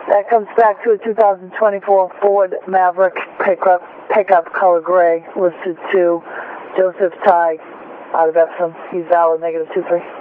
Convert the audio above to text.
That comes back to a 2024 Ford Maverick pickup color gray, listed to Joseph Ty out of Epsom. He's valid, -23.